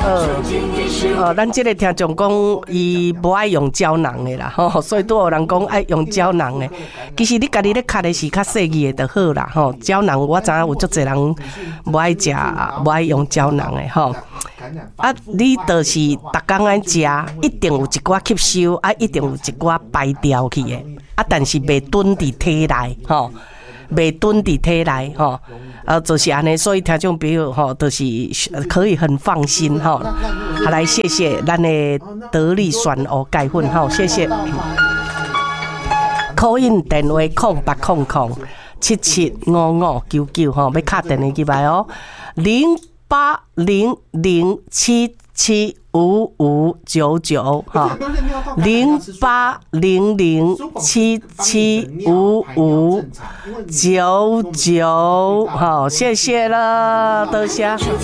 咱这个听众讲，伊无爱用胶囊的啦，吼，所以都有人讲爱用胶囊的。其实你家己咧咳的是较细腻的就好啦，吼。胶囊我知影有足侪人无爱食，无爱用胶囊的，吼。啊，你就是逐工爱食，一定有一寡吸收，啊，一定有一寡排掉去的，啊，但是袂囤伫体内，吼。袂囤伫体内吼，就是安尼，所以听众朋友吼，就是可以很放心吼。好，来谢谢咱的得力选蚵钙粉吼，谢谢。call in 电话0800775599吼，要敲电话进来哦，0800775599哈，0800775599，好，谢谢了，多谢。